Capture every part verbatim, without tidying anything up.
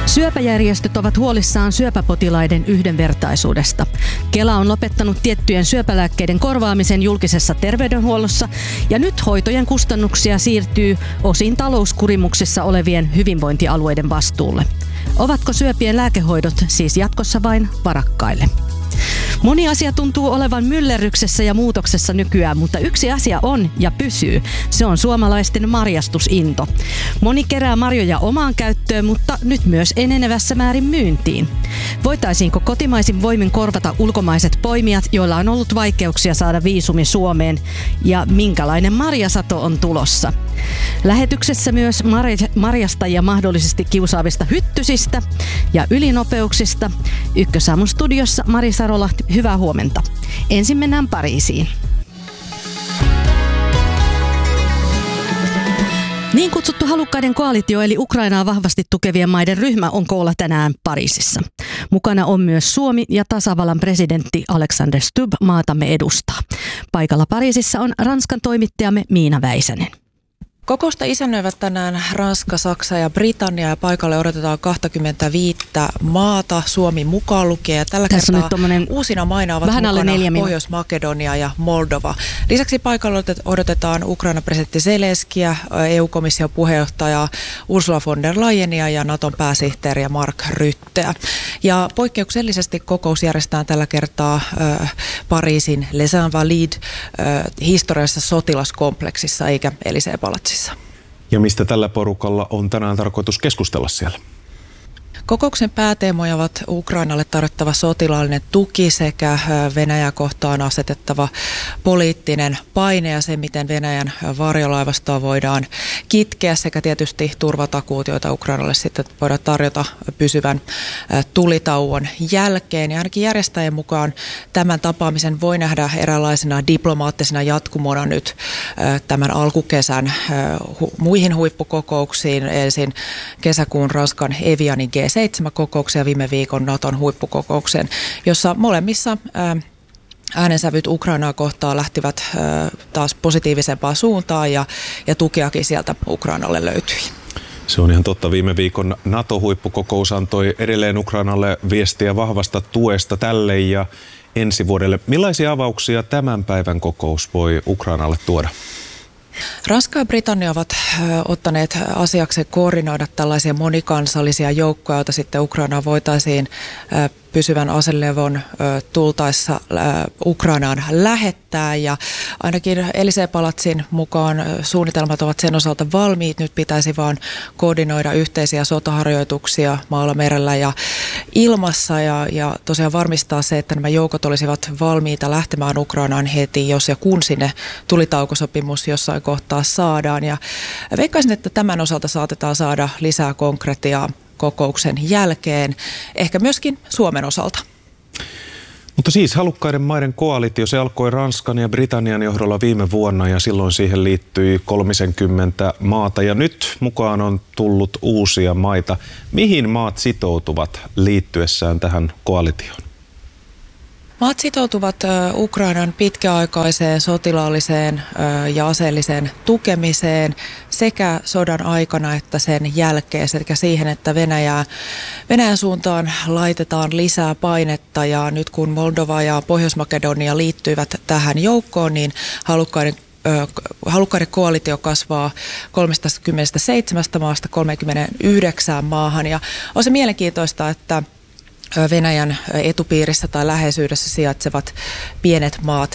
Syöpäjärjestöt ovat huolissaan syöpäpotilaiden yhdenvertaisuudesta. Kela on lopettanut tiettyjen syöpälääkkeiden korvaamisen julkisessa terveydenhuollossa ja nyt hoitojen kustannuksia siirtyy osin talouskurimuksessa olevien hyvinvointialueiden vastuulle. Ovatko syöpien lääkehoidot siis jatkossa vain varakkaille? Moni asia tuntuu olevan myllerryksessä ja muutoksessa nykyään, mutta yksi asia on ja pysyy. Se on suomalaisten marjastusinto. Moni kerää marjoja omaan käyttöön, mutta nyt myös enenevässä määrin myyntiin. Voitaisiinko kotimaisin voimin korvata ulkomaiset poimijat, joilla on ollut vaikeuksia saada viisumi Suomeen? Ja minkälainen marjasato on tulossa? Lähetyksessä myös marjastajia mahdollisesti kiusaavista hyttysistä ja ylinopeuksista. Ykkösaamun studiossa Mari Sarolahti, hyvää huomenta. Ensin mennään Pariisiin. Niin kutsuttu halukkaiden koalitio eli Ukrainaa vahvasti tukevien maiden ryhmä on koolla tänään Pariisissa. Mukana on myös Suomi ja tasavallan presidentti Alexander Stubb maatamme edustaa. Paikalla Pariisissa on Ranskan toimittajamme Miina Väisänen. Kokousta isännöivät tänään Ranska, Saksa ja Britannia ja paikalle odotetaan kaksikymmentäviisi maata, Suomi mukaan lukee. Ja tällä Tässä kertaa uusina maina ovat mukana Pohjois-Makedonia ja Moldova. Lisäksi paikalla odotetaan Ukrainan presidentti Zelenskiä, E U-komission puheenjohtajaa Ursula von der Leyenia ja Naton pääsihteeriä Mark Rutteä. Ja poikkeuksellisesti kokous järjestetään tällä kertaa äh, Pariisin Les Invalides äh, historiallisessa sotilaskompleksissa eikä Élysée-palatsissa. Ja mistä tällä porukalla on tänään tarkoitus keskustella siellä? Kokouksen pääteemoja ovat Ukrainalle tarjottava sotilaallinen tuki sekä Venäjää kohtaan asetettava poliittinen paine ja se, miten Venäjän varjolaivastoa voidaan kitkeä sekä tietysti turvatakuut, joita Ukrainalle sitten voidaan tarjota pysyvän tulitauon jälkeen. Ja ainakin järjestäjien mukaan tämän tapaamisen voi nähdä eräänlaisena diplomaattisena jatkumona nyt tämän alkukesän muihin huippukokouksiin. Ensin kesäkuun Ranskan Evianin G seitsemän kokouksia viime viikon Naton huippukokoukseen, jossa molemmissa äänensävyt Ukrainaa kohtaan lähtivät taas positiivisempaan suuntaan ja, ja tukeakin sieltä Ukrainalle löytyi. Se on ihan totta. Viime viikon NATO-huippukokous antoi edelleen Ukrainalle viestiä vahvasta tuesta tälle ja ensi vuodelle. Millaisia avauksia tämän päivän kokous voi Ukrainalle tuoda? Ranska ja Britannia ovat ottaneet asiakseen koordinoida tällaisia monikansallisia joukkoja, joita sitten Ukrainaan voitaisiin pysyvän aselevon tultaessa Ukrainaan lähettää. Ja ainakin Élysée-palatsin mukaan suunnitelmat ovat sen osalta valmiit. Nyt pitäisi vaan koordinoida yhteisiä sotaharjoituksia maalla, merellä ja ilmassa ja, ja tosiaan varmistaa se, että nämä joukot olisivat valmiita lähtemään Ukrainaan heti, jos ja kun sinne tulitaukosopimus jossain kohtaa saadaan. Ja veikkaisin, että tämän osalta saatetaan saada lisää konkretiaa kokouksen jälkeen, ehkä myöskin Suomen osalta. Mutta siis halukkaiden maiden koalitio, se alkoi Ranskan ja Britannian johdolla viime vuonna ja silloin siihen liittyi kolmekymmentä maata ja nyt mukaan on tullut uusia maita. Mihin maat sitoutuvat liittyessään tähän koalitioon? Maat sitoutuvat Ukrainan pitkäaikaiseen sotilaalliseen ja aseelliseen tukemiseen sekä sodan aikana että sen jälkeen, sekä siihen, että Venäjää, Venäjän suuntaan laitetaan lisää painetta ja nyt kun Moldova ja Pohjois-Makedonia liittyivät tähän joukkoon, niin halukkaiden Halukkaiden koalitio kasvaa kolmekymmentäseitsemän maasta kolmekymmentäyhdeksän maahan ja on se mielenkiintoista, että Venäjän etupiirissä tai läheisyydessä sijaitsevat pienet maat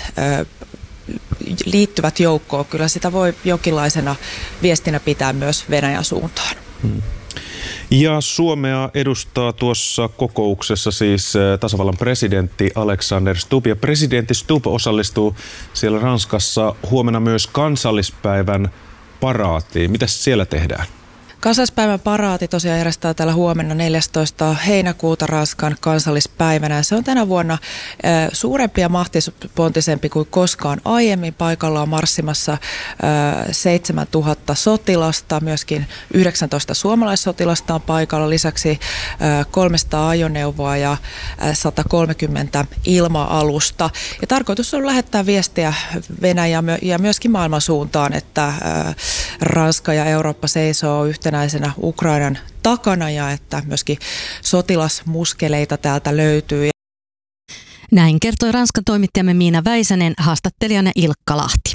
liittyvät joukkoon. Kyllä sitä voi jonkinlaisena viestinä pitää myös Venäjän suuntaan. Hmm. Ja Suomea edustaa tuossa kokouksessa siis tasavallan presidentti Alexander Stubb. Ja presidentti Stubb osallistuu siellä Ranskassa huomenna myös kansallispäivän paraatiin. Mitäs siellä tehdään? Kansallispäivän paraati tosiaan järjestää täällä huomenna neljästoista heinäkuuta Ranskan kansallispäivänä. Se on tänä vuonna suurempi ja mahtispontisempi kuin koskaan aiemmin. Paikalla on marssimassa seitsemäntuhatta sotilasta, myöskin yhdeksäntoista suomalaissotilasta on paikalla. Lisäksi kolmesataa ajoneuvoa ja sata kolmekymmentä ilma-alusta. Ja tarkoitus on lähettää viestiä Venäjään ja myöskin maailman suuntaan, että Ranska ja Eurooppa seisoo yhtenä Ukrainan takana ja että myöskin sotilasmuskeleita täältä löytyy. Näin kertoi Ranskan toimittajamme Miina Väisänen, haastattelijana Ilkka Lahti.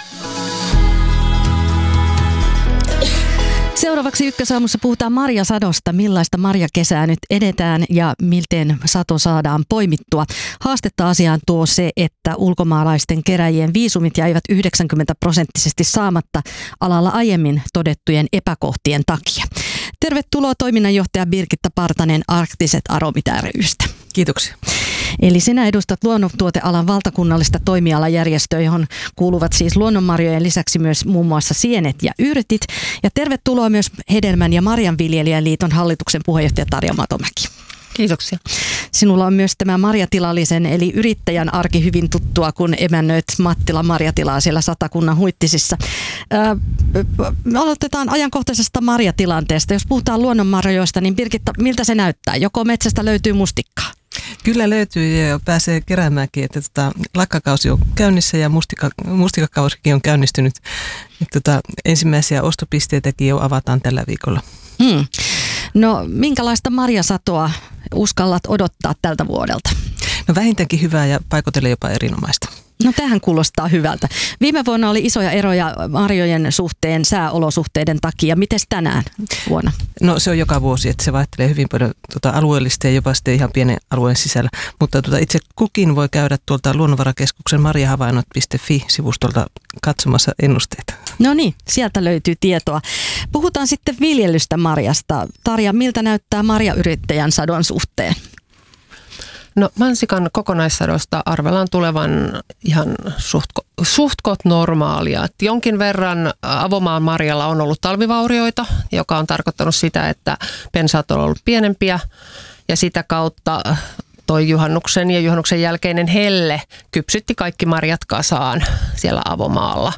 Seuraavaksi Ykkösaamussa puhutaan marjasadosta, millaista marjakesää nyt edetään ja miten sato saadaan poimittua. Haastetta asiaan tuo se, että ulkomaalaisten keräjien viisumit jäivät yhdeksänkymmentä prosenttisesti saamatta alalla aiemmin todettujen epäkohtien takia. Tervetuloa toiminnanjohtaja Birgitta Partanen Arktiset Aromit ry:stä. Kiitoksia. Eli sinä edustat luonnontuotealan valtakunnallista toimialajärjestöä, johon kuuluvat siis luonnonmarjojen lisäksi myös muun muassa sienet ja yrtit. Ja tervetuloa myös Hedelmän ja Marjanviljelijän liiton hallituksen puheenjohtaja Tarja Matomäki. Kiitoksia. Sinulla on myös tämä marjatilallisen eli yrittäjän arki hyvin tuttua, kun emännöit Mattilan marjatilaa siellä Satakunnan Huittisissa. Ää, me aloitetaan ajankohtaisesta marjatilanteesta. Jos puhutaan luonnonmarjoista, niin Birgitta, miltä se näyttää? Joko metsästä löytyy mustikkaa? Kyllä löytyy ja pääsee keräämäänkin, että tota, lakkakausi on käynnissä ja mustika, mustikakausikin on käynnistynyt. Että tota, ensimmäisiä ostopisteitäkin jo avataan tällä viikolla. Hmm. No minkälaista marjasatoa uskallat odottaa tältä vuodelta? No vähintäänkin hyvää ja paikoitellen jopa erinomaista. No tähän kuulostaa hyvältä. Viime vuonna oli isoja eroja marjojen suhteen sääolosuhteiden takia. Mites tänään vuonna? No se on joka vuosi, että se vaihtelee hyvin paljon tuota, alueellista ja jopa sitten ihan pienen alueen sisällä. Mutta tuota, itse kukin voi käydä tuolta Luonnonvarakeskuksen marjahavainnot piste fi-sivustolta katsomassa ennusteita. No niin, sieltä löytyy tietoa. Puhutaan sitten viljelystä marjasta. Tarja, miltä näyttää marjayrittäjän sadon suhteen? No mansikan kokonaissadosta arvellaan tulevan ihan suht, suhtkot normaalia. Et jonkin verran avomaan marjalla on ollut talvivaurioita, joka on tarkoittanut sitä, että pensaat on ollut pienempiä ja sitä kautta toi juhannuksen ja juhannuksen jälkeinen helle kypsytti kaikki marjat kasaan siellä avomaalla.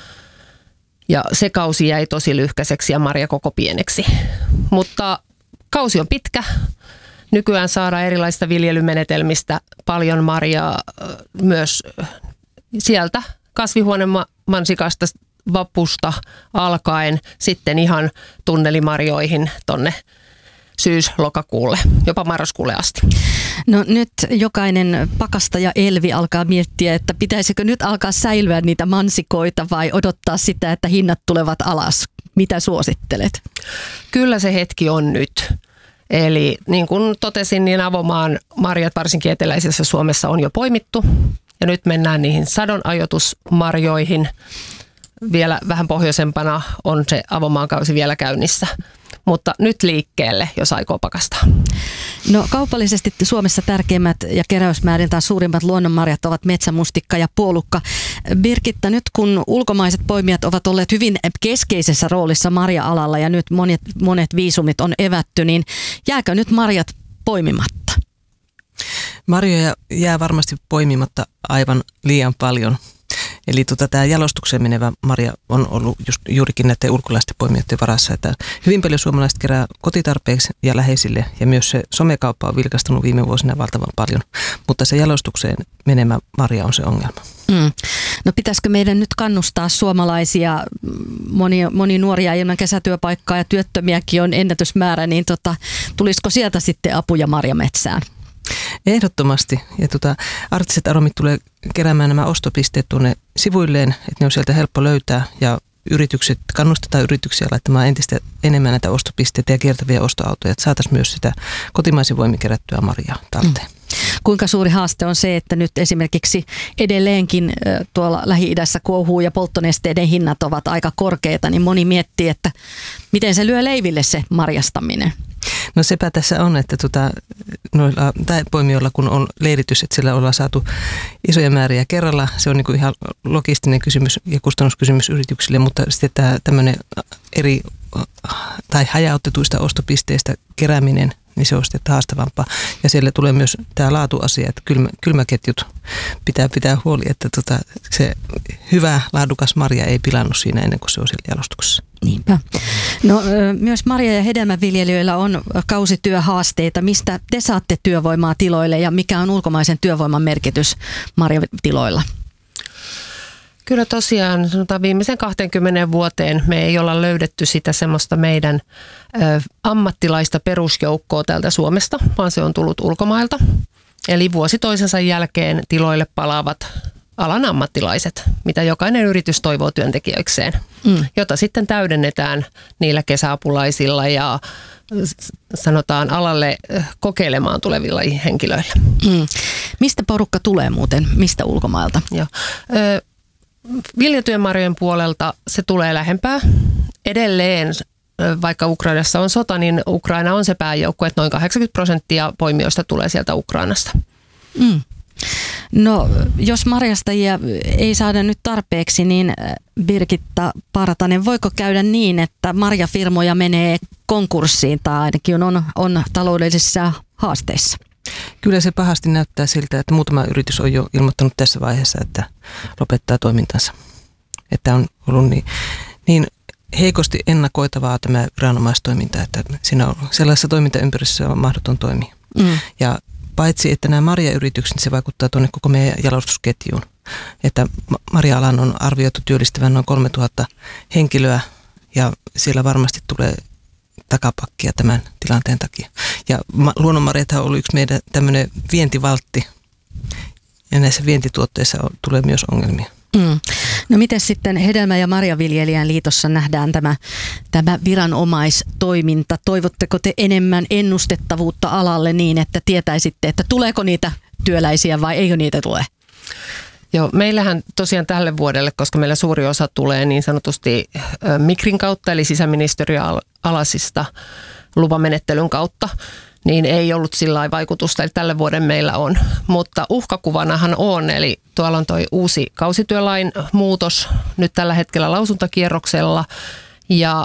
Ja se kausi jäi tosi lyhkäiseksi ja marja koko pieneksi. Mutta kausi on pitkä. Nykyään saadaan erilaisista viljelymenetelmistä paljon marjaa myös sieltä kasvihuonemansikasta vapusta alkaen sitten ihan tunnelimarjoihin tonne syys-lokakuulle, jopa marraskuulle asti. No nyt jokainen pakastaja Elvi alkaa miettiä, että pitäisikö nyt alkaa säilyä niitä mansikoita vai odottaa sitä, että hinnat tulevat alas. Mitä suosittelet? Kyllä se hetki on nyt. Eli niin kuin totesin, niin avomaan marjat varsinkin eteläisessä Suomessa on jo poimittu. Ja nyt mennään niihin sadonajoitusmarjoihin. Vielä vähän pohjoisempana on se avomaan kausi vielä käynnissä. Mutta nyt liikkeelle, jos aikoo pakastaa. No kaupallisesti Suomessa tärkeimmät ja keräysmääriltään suurimmat luonnonmarjat ovat metsämustikka ja puolukka. Birgitta, nyt kun ulkomaiset poimijat ovat olleet hyvin keskeisessä roolissa marja-alalla ja nyt monet, monet viisumit on evätty, niin jääkö nyt marjat poimimatta? Marjoja jää varmasti poimimatta aivan liian paljon. Eli tota, tämä jalostukseen menevä marja on ollut just, juurikin näiden ulkolaisten poimijoiden varassa, että hyvin paljon suomalaiset kerää kotitarpeeksi ja läheisille, ja myös se somekauppa on vilkastunut viime vuosina valtavan paljon, mutta se jalostukseen menemä marja on se ongelma. Mm. No pitäisikö meidän nyt kannustaa suomalaisia, moni, moni nuoria ilman kesätyöpaikkaa ja työttömiäkin on ennätysmäärä, niin tota, tulisiko sieltä sitten apuja marjametsään? Ehdottomasti. Ja tuota, Arktiset Aromit tulee keräämään nämä ostopisteet tuonne sivuilleen, että ne on sieltä helppo löytää ja yritykset, kannustetaan yrityksiä laittamaan entistä enemmän näitä ostopisteitä ja kiertäviä ostoautoja, että saataisiin myös sitä kotimaisin voimin kerättyä marjaa talteen. Mm. Kuinka suuri haaste on se, että nyt esimerkiksi edelleenkin tuolla Lähi-idässä kuohuu ja polttonesteiden hinnat ovat aika korkeita, niin moni miettii, että miten se lyö leiville se marjastaminen? No sepä tässä on, että tuota, noilla poimijoilla kun on leiritys, että sillä ollaan saatu isoja määriä kerralla, se on niin kuin ihan logistinen kysymys ja kustannuskysymys yrityksille, mutta sitten tämä tämmöinen eri tai hajautetuista ostopisteistä kerääminen, niin se on sitten haastavampaa. Ja siellä tulee myös tämä laatuasia, että kylmä, kylmäketjut pitää pitää huoli, että tota, se hyvä laadukas marja ei pilannut siinä ennen kuin se on siellä jalostuksessa. Niinpä. No myös marja- ja hedelmäviljelijöillä on kausityöhaasteita. Mistä te saatte työvoimaa tiloille ja mikä on ulkomaisen työvoiman merkitys marjatiloilla? Kyllä tosiaan sanotaan viimeisen kaksikymmentä vuoteen me ei olla löydetty sitä semmoista meidän ö, ammattilaista perusjoukkoa täältä Suomesta, vaan se on tullut ulkomailta. Eli vuosi toisensa jälkeen tiloille palaavat alan ammattilaiset, mitä jokainen yritys toivoo työntekijöikseen, mm. jota sitten täydennetään niillä kesäapulaisilla ja sanotaan alalle kokeilemaan tulevilla henkilöillä. Mm. Mistä porukka tulee muuten? Mistä ulkomailta? Joo. Ö, viljatyömarjojen puolelta se tulee lähempää. Edelleen, vaikka Ukrainassa on sota, niin Ukraina on se pääjoukko, että noin kahdeksankymmentä prosenttia poimijoista tulee sieltä Ukrainasta. Mm. No, jos marjastajia ei saada nyt tarpeeksi, niin Birgitta Partanen, voiko käydä niin, että marjafirmoja menee konkurssiin tai ainakin on, on taloudellisissa haasteissa? Kyllä se pahasti näyttää siltä, että muutama yritys on jo ilmoittanut tässä vaiheessa, että lopettaa toimintansa. Että on ollut niin, niin heikosti ennakoitavaa tämä viranomaistoiminta, että siinä on sellaisessa toimintaympäristössä on mahdoton toimia. Mm. Ja paitsi, että nämä marjayritykset, se vaikuttaa tuonne koko meidän jalostusketjuun. Että marja-alan on arvioitu työllistävän noin kolmetuhatta henkilöä ja siellä varmasti tulee takapakkia tämän tilanteen takia. Ja luonnonmarjathan on ollut yksi meidän tämmöinen vientivaltti ja näissä vientituotteissa on, tulee myös ongelmia. Mm. No miten sitten Hedelmä- ja Marjaviljelijän liitossa nähdään tämä, tämä viranomaistoiminta? Toivotteko te enemmän ennustettavuutta alalle niin, että tietäisitte, että tuleeko niitä työläisiä vai eikö niitä tule? Joo, meillähän tosiaan tälle vuodelle, koska meillä suuri osa tulee niin sanotusti Migrin kautta, eli sisäministeriön alasista lupamenettelyn kautta, niin ei ollut sillä lailla vaikutusta, eli tälle vuoden meillä on. Mutta uhkakuvanahan on, eli tuolla on toi uusi kausityölain muutos nyt tällä hetkellä lausuntakierroksella, ja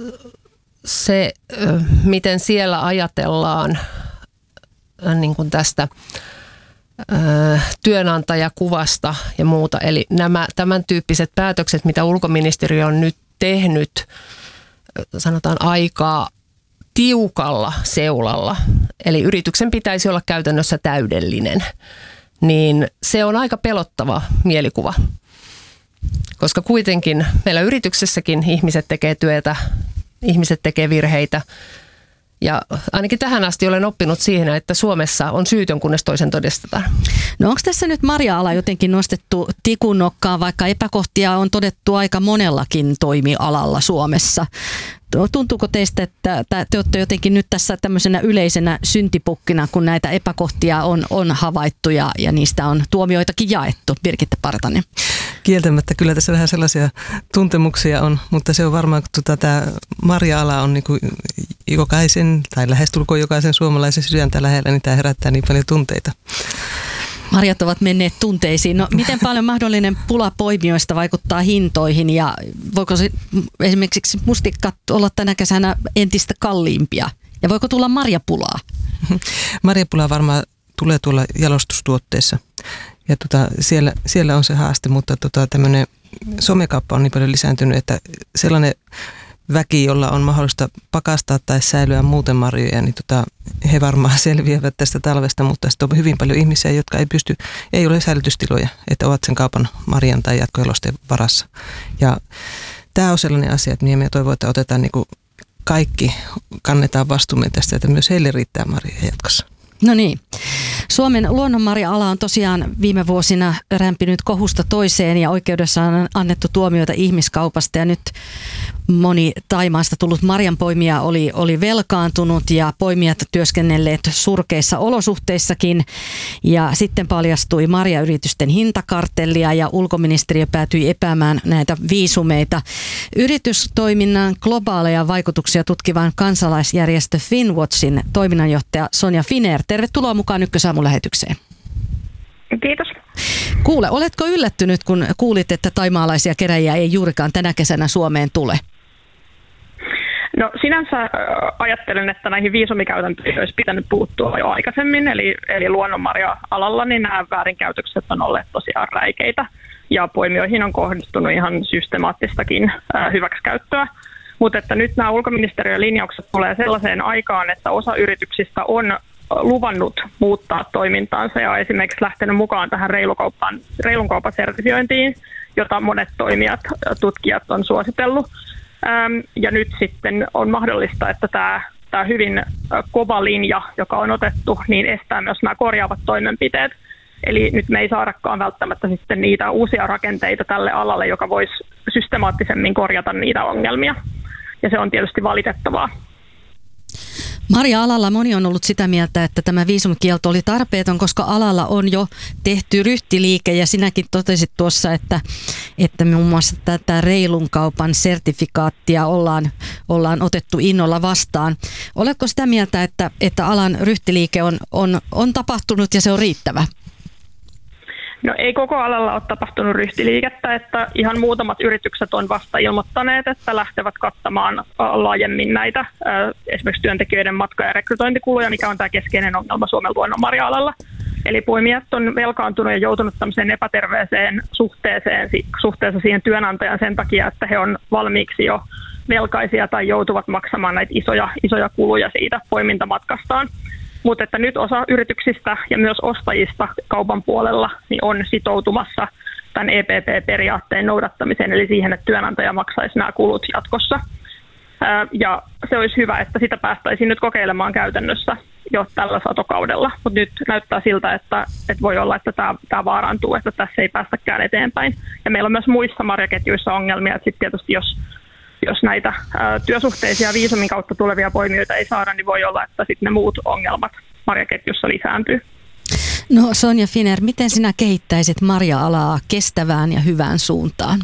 se, miten siellä ajatellaan niin kuin tästä työnantajakuvasta ja muuta, eli nämä tämän tyyppiset päätökset, mitä ulkoministeriö on nyt tehnyt, sanotaan aikaa tiukalla seulalla, eli yrityksen pitäisi olla käytännössä täydellinen, niin se on aika pelottava mielikuva, koska kuitenkin meillä yrityksessäkin ihmiset tekee työtä, ihmiset tekee virheitä, ja ainakin tähän asti olen oppinut siihen, että Suomessa on syytön, kunnes toisen todistetaan. No onko tässä nyt marja-ala jotenkin nostettu tikun nokkaan, vaikka epäkohtia on todettu aika monellakin toimialalla Suomessa? Tuntuuko teistä, että te olette jotenkin nyt tässä tämmöisenä yleisenä syntipukkina, kun näitä epäkohtia on, on havaittu ja, ja niistä on tuomioitakin jaettu? Birgitta Partanen. Kieltämättä kyllä tässä vähän sellaisia tuntemuksia on, mutta se on varmaan, kun tuota, tämä marja-ala on niin kuin jokaisen tai lähestulkoon jokaisen suomalaisen sydäntä lähellä, niin tämä herättää niin paljon tunteita. Marjat ovat menneet tunteisiin. No, miten paljon mahdollinen pula poimijoista vaikuttaa hintoihin ja voiko se, esimerkiksi mustikkat olla tänä kesänä entistä kalliimpia ja voiko tulla marjapulaa? Marjapulaa varmaan tulee tuolla jalostustuotteissa ja tota, siellä, siellä on se haaste, mutta tota, tämmöinen somekauppa on niin paljon lisääntynyt, että sellainen väki, jolla on mahdollista pakastaa tai säilyä muuten marjoja, niin tota, he varmaan selviävät tästä talvesta, mutta sitten on hyvin paljon ihmisiä, jotka ei pysty, ei ole säilytystiloja, että ovat sen kaupan marjan tai jatkojalosteen varassa. Ja tämä on sellainen asia, että minä toivon, että otetaan niin kuin kaikki, kannetaan vastuumme tästä, että myös heille riittää marjoja jatkossa. No niin. Suomen luonnonmarja-ala on tosiaan viime vuosina rämpinyt kohusta toiseen ja oikeudessa on annettu tuomioita ihmiskaupasta ja nyt moni Thaimaasta tullut marjanpoimija oli, oli velkaantunut ja poimijat työskennelleet surkeissa olosuhteissakin ja sitten paljastui marjayritysten hintakartellia ja ulkoministeriö päätyi epäämään näitä viisumeita. Yritystoiminnan globaaleja vaikutuksia tutkivan kansalaisjärjestö Finnwatchin toiminnanjohtaja Sonja Finer, tervetuloa mukaan Ykkösaamun lähetykseen. Kiitos. Kuule, oletko yllättynyt, kun kuulit, että thaimaalaisia keräjiä ei juurikaan tänä kesänä Suomeen tule? No sinänsä äh, ajattelen, että näihin viisumikäytäntöihin olisi pitänyt puuttua jo aikaisemmin, eli, eli luonnonmarja-alalla niin nämä väärinkäytökset on olleet tosiaan räikeitä ja poimijoihin on kohdistunut ihan systemaattistakin äh, hyväksikäyttöä. Mutta että nyt nämä ulkoministeriön linjaukset tulee sellaiseen aikaan, että osa yrityksistä on luvannut muuttaa toimintaansa ja esimerkiksi lähtenyt mukaan tähän reilun kaupan sertifiointiin. jota monet toimijat, tutkijat on suositellut. Ja nyt sitten on mahdollista, että tämä, tämä hyvin kova linja, joka on otettu, niin estää myös nämä korjaavat toimenpiteet. Eli nyt me ei saadakaan välttämättä sitten niitä uusia rakenteita tälle alalle, joka voisi systemaattisemmin korjata niitä ongelmia. Ja se on tietysti valitettavaa. Marja-alalla moni on ollut sitä mieltä, että tämä viisumikielto oli tarpeeton, koska alalla on jo tehty ryhtiliike ja sinäkin totesit tuossa, että, että muun muassa tätä reilun kaupan sertifikaattia ollaan, ollaan otettu innolla vastaan. Oletko sitä mieltä, että, että alan ryhtiliike on, on, on tapahtunut ja se on riittävä? No ei koko alalla ole tapahtunut ryhtiliikettä, että ihan muutamat yritykset on vasta ilmoittaneet, että lähtevät kattamaan laajemmin näitä esimerkiksi työntekijöiden matka- ja rekrytointikuluja, mikä on tämä keskeinen ongelma Suomen luonnonmarja-alalla. Eli poimijat on velkaantunut ja joutunut tämmöiseen epäterveeseen suhteeseen, suhteessa siihen työnantajan sen takia, että he on valmiiksi jo velkaisia tai joutuvat maksamaan näitä isoja, isoja kuluja siitä poimintamatkastaan. Mutta että nyt osa yrityksistä ja myös ostajista kaupan puolella niin on sitoutumassa tämän E P P-periaatteen noudattamiseen, eli siihen, että työnantaja maksaisi nämä kulut jatkossa. Ja se olisi hyvä, että sitä päästäisiin nyt kokeilemaan käytännössä jo tällä satokaudella. Mutta nyt näyttää siltä, että, että voi olla, että tämä, tämä vaarantuu, että tässä ei päästäkään eteenpäin. Ja meillä on myös muissa marjaketjuissa ongelmia, että sitten tietysti jos Jos näitä ä, työsuhteisia viisumin kautta tulevia poimijoita ei saada, niin voi olla, että sitten ne muut ongelmat marjaketjussa lisääntyy. No Sonja Finer, miten sinä kehittäisit marja-alaa kestävään ja hyvään suuntaan?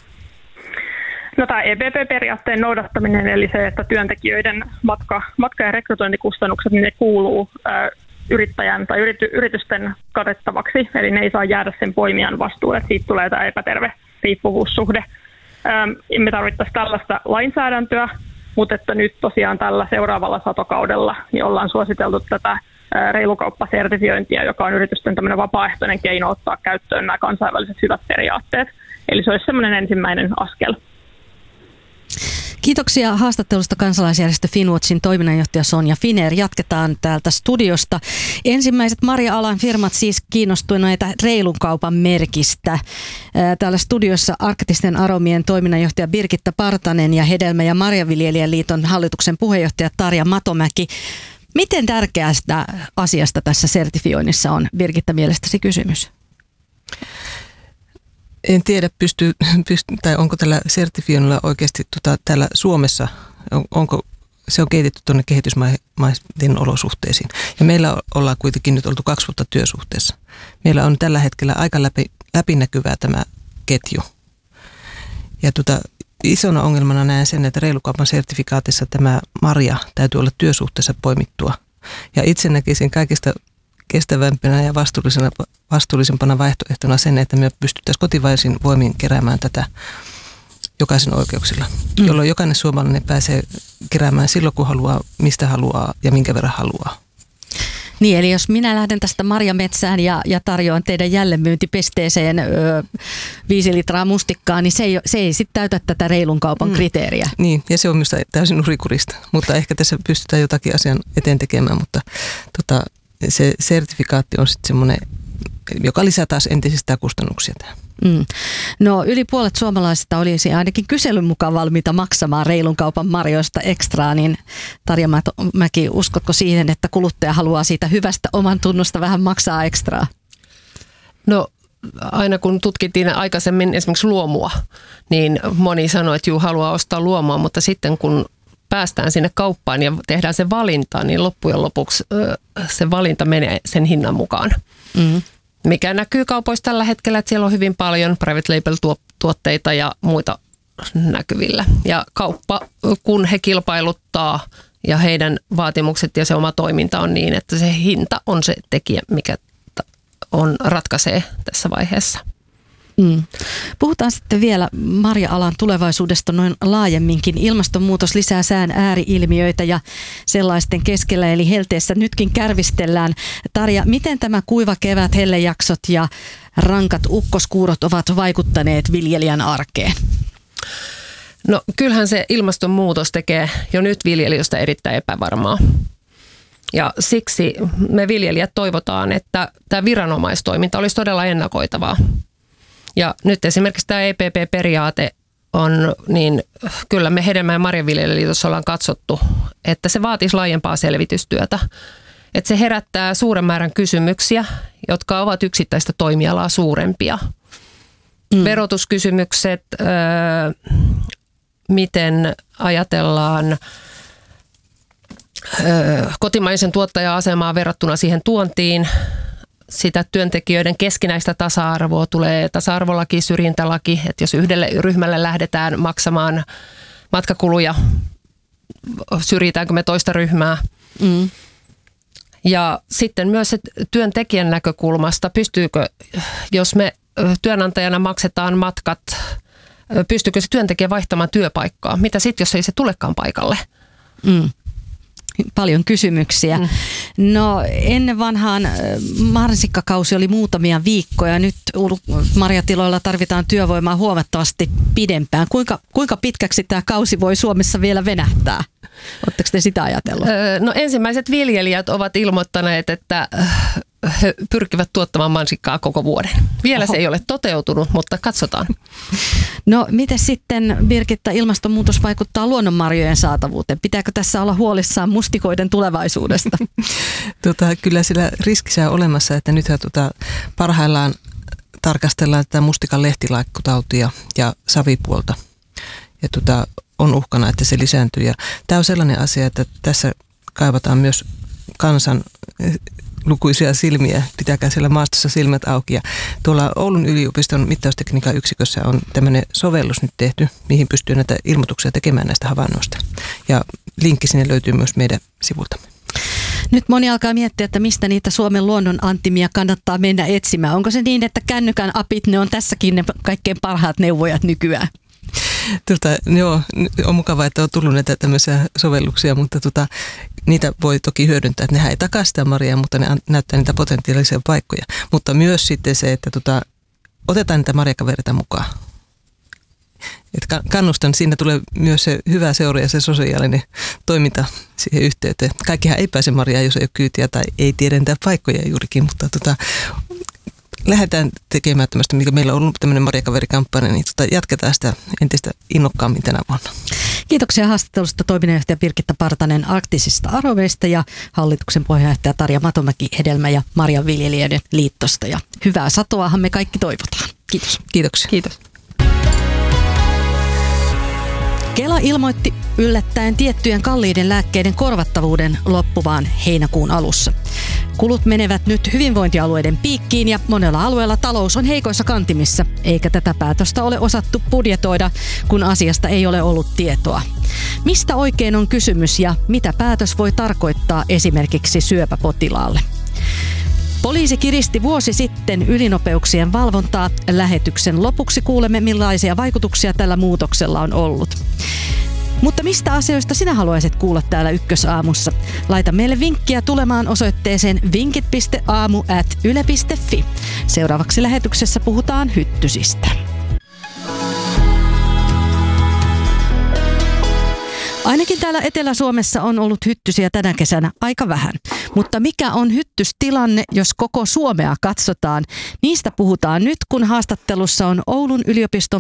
No tämä E P P-periaatteen noudattaminen, eli se, että työntekijöiden matka, matka- ja rekrytointikustannukset, niin ne kuuluu ä, yrittäjän tai yrity, yritysten katettavaksi, eli ne ei saa jäädä sen poimijan vastuulle, että siitä tulee tämä epäterve riippuvuussuhde. Me tarvittaisiin tällaista lainsäädäntöä, mutta että nyt tosiaan tällä seuraavalla satokaudella niin ollaan suositeltu tätä reilukauppasertifiointia, joka on yritysten tämmöinen vapaaehtoinen keino ottaa käyttöön nämä kansainväliset hyvät periaatteet. Eli se olisi semmoinen ensimmäinen askel. Kiitoksia haastattelusta kansalaisjärjestö Finnwatchin toiminnanjohtaja Sonja Finer. Jatketaan täältä studiosta. Ensimmäiset marja-alan firmat siis kiinnostuneita reilun kaupan merkistä. Täällä studiossa Arktisten aromien toiminnanjohtaja Birgitta Partanen ja Hedelmä- ja Marjaviljelijäliiton hallituksen puheenjohtaja Tarja Matomäki. Miten tärkeästä asiasta tässä sertifioinnissa on, Birgitta, mielestäsi kysymys? En tiedä, pystyy, pystyy, tai onko tällä sertifioinnilla oikeasti tota, täällä Suomessa, on, onko se on kehitetty tuonne kehitysmaiden olosuhteisiin. Ja meillä ollaan kuitenkin nyt oltu kaksi vuotta työsuhteessa. Meillä on tällä hetkellä aika läpi, läpinäkyvää tämä ketju. Ja tota, isona ongelmana näen sen, että reilukaupan sertifikaatissa tämä marja täytyy olla työsuhteessa poimittua. Ja itse näkisin kaikista kestävämpänä ja vastuullisempana vaihtoehtona sen, että me pystyttäisiin kotivaisin voimin keräämään tätä jokaisen oikeuksilla, mm. jolloin jokainen suomalainen pääsee keräämään silloin, kun haluaa, mistä haluaa ja minkä verran haluaa. Niin, eli jos minä lähden tästä marjametsään ja, ja tarjoan teidän jälleenmyyntipesteeseen ö, viisi litraa mustikkaa, niin se ei, se ei sitten täytä tätä reilun kaupan mm. kriteeriä. Niin, ja se on minusta täysin nurikurista, mutta ehkä tässä pystytään jotakin asian eteen tekemään, mutta tota, se sertifikaatti on sitten semmoinen, joka lisää taas entisestään kustannuksia tähän. Mm. No yli puolet suomalaisista olisi ainakin kyselyn mukaan valmiita maksamaan reilun kaupan marjoista ekstraa, niin Tarja Mäki, uskotko siihen, että kuluttaja haluaa siitä hyvästä oman tunnosta vähän maksaa ekstraa? No aina kun tutkittiin aikaisemmin esimerkiksi luomua, niin moni sanoi, että juu haluaa ostaa luomua, mutta sitten kun päästään sinne kauppaan ja tehdään se valinta, niin loppujen lopuksi se valinta menee sen hinnan mukaan. Mm. Mikä näkyy kaupoissa tällä hetkellä, että siellä on hyvin paljon private label-tuotteita ja muita näkyvillä. Ja kauppa, kun he kilpailuttaa ja heidän vaatimukset ja se oma toiminta on niin, että se hinta on se tekijä, mikä on ratkaisee tässä vaiheessa. Mm. Puhutaan sitten vielä marja-alan tulevaisuudesta noin laajemminkin. Ilmastonmuutos lisää sään ääri-ilmiöitä ja sellaisten keskellä, eli helteessä nytkin kärvistellään. Tarja, miten tämä kuiva kevät, hellejaksot ja rankat ukkoskuurot ovat vaikuttaneet viljelijän arkeen? No kyllähän se ilmastonmuutos tekee jo nyt viljelijöistä erittäin epävarmaa. Ja siksi me viljelijät toivotaan, että tämä viranomaistoiminta olisi todella ennakoitavaa. Ja nyt esimerkiksi tämä E P P-periaate on, niin kyllä me Hedelmä- ja Marjanviljelijäliitossa ollaan katsottu, että se vaatisi laajempaa selvitystyötä. Että se herättää suuren määrän kysymyksiä, jotka ovat yksittäistä toimialaa suurempia. Mm. Verotuskysymykset, öö, miten ajatellaan öö, kotimaisen tuottajan asemaa verrattuna siihen tuontiin, sitä työntekijöiden keskinäistä tasa-arvoa, tulee tasa-arvolaki, syrjintälaki, että jos yhdelle ryhmälle lähdetään maksamaan matkakuluja, syrjitäänkö me toista ryhmää. Mm. Ja sitten myös se työntekijän näkökulmasta, pystyykö, jos me työnantajana maksetaan matkat, pystyykö se työntekijä vaihtamaan työpaikkaa? Mitä sitten, jos ei se tulekaan paikalle? Mm. Paljon kysymyksiä. Mm. No ennen vanhaan mansikkakausi oli muutamia viikkoja. Nyt marjatiloilla tarvitaan työvoimaa huomattavasti pidempään. Kuinka, kuinka pitkäksi tämä kausi voi Suomessa vielä venähtää? Oletteko te sitä ajatellut? No ensimmäiset viljelijät ovat ilmoittaneet, että he pyrkivät tuottamaan mansikkaa koko vuoden. Vielä Oho. Se ei ole toteutunut, mutta katsotaan. No miten sitten, Birgitta, ilmastonmuutos vaikuttaa luonnonmarjojen saatavuuteen? Pitääkö tässä olla huolissaan mustikoiden tulevaisuudesta? tota, kyllä sillä riskissä on olemassa, että nythän tota, parhaillaan tarkastellaan tätä mustikan lehtilaikkutautia ja savipuolta. Ja tota, on uhkana, että se lisääntyy. Ja tämä on sellainen asia, että tässä kaivataan myös kansan lukuisia silmiä, pitäkää siellä maastossa silmät auki. Ja tuolla Oulun yliopiston mittaustekniikan yksikössä on tämmöinen sovellus nyt tehty, mihin pystyy näitä ilmoituksia tekemään näistä havainnoista. Ja linkki sinne löytyy myös meidän sivultamme. Nyt moni alkaa miettiä, että mistä niitä Suomen luonnon antimia kannattaa mennä etsimään. Onko se niin, että kännykän apit, ne on tässäkin ne kaikkein parhaat neuvojat nykyään? Tota, joo, on mukavaa, että on tullut näitä tämmöisiä sovelluksia, mutta tota, niitä voi toki hyödyntää, että nehän ei takaa sitä marjaa, mutta ne näyttää niitä potentiaalisia paikkoja. Mutta myös sitten se, että tota, otetaan niitä marjakavereita mukaan. Et kannustan, siinä tulee myös se hyvä seura ja se sosiaalinen toiminta siihen yhteyteen. Kaikkihan ei pääse marjaan, jos ei ole kyytiä tai ei tiedä niitä paikkoja juurikin, mutta tota, lähdetään tekemään tämmöistä, mikä meillä on ollut tämmöinen marjakaverikampanja, niin tota, jatketaan sitä entistä innokkaammin tänä vuonna. Kiitoksia haastattelusta toiminnanjohtaja Birgitta Partanen Arktisista Arvoista ja hallituksen puheenjohtaja Tarja Matomäki Hedelmä- ja Marjanviljelijöiden liittosta. Ja hyvää satoahan me kaikki toivotaan. Kiitos. Kiitoksia. Kiitos. Kela ilmoitti yllättäen tiettyjen kalliiden lääkkeiden korvattavuuden loppuvaan heinäkuun alussa. Kulut menevät nyt hyvinvointialueiden piikkiin ja monella alueella talous on heikoissa kantimissa, eikä tätä päätöstä ole osattu budjetoida, kun asiasta ei ole ollut tietoa. Mistä oikein on kysymys ja mitä päätös voi tarkoittaa esimerkiksi syöpäpotilaalle? Poliisi kiristi vuosi sitten ylinopeuksien valvontaa. Lähetyksen lopuksi kuulemme, millaisia vaikutuksia tällä muutoksella on ollut. Mutta mistä asioista sinä haluaisit kuulla täällä Ykkösaamussa? Laita meille vinkkiä tulemaan osoitteeseen vinkit piste aamu ät yle piste fi. Seuraavaksi lähetyksessä puhutaan hyttysistä. Ainakin täällä Etelä-Suomessa on ollut hyttysiä tänä kesänä aika vähän. Mutta mikä on hyttystilanne, jos koko Suomea katsotaan? Niistä puhutaan nyt, kun haastattelussa on Oulun yliopiston